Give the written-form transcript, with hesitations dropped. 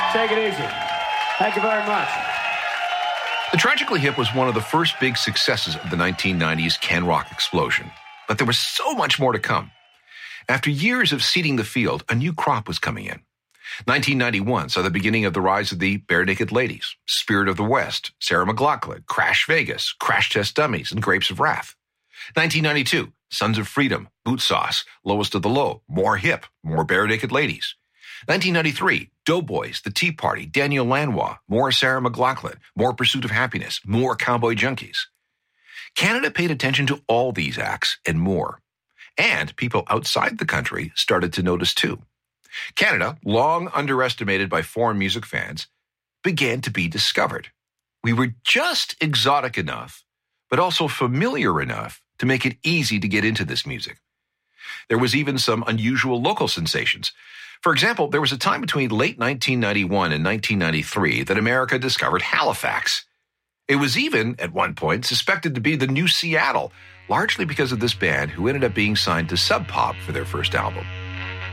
Take it easy. Thank you very much. The Tragically Hip was one of the first big successes of the 1990s Ken Rock explosion, but there was so much more to come. After years of seeding the field, a new crop was coming in. 1991 saw the beginning of the rise of the Bare Naked Ladies, Spirit of the West, Sarah McLachlan, Crash Vegas, Crash Test Dummies, and Grapes of Wrath. 1992, Sons of Freedom, Boot Sauce, Lowest of the Low, more hip, more Bare Naked Ladies. 1993, Doughboys, The Tea Party, Daniel Lanois, more Sarah McLachlan, more Pursuit of Happiness, more Cowboy Junkies. Canada paid attention to all these acts and more. And people outside the country started to notice too. Canada, long underestimated by foreign music fans, began to be discovered. We were just exotic enough, but also familiar enough to make it easy to get into this music. There was even some unusual local sensations. For example, there was a time between late 1991 and 1993 that America discovered Halifax. It was even, at one point, suspected to be the new Seattle, largely because of this band who ended up being signed to Sub Pop for their first album.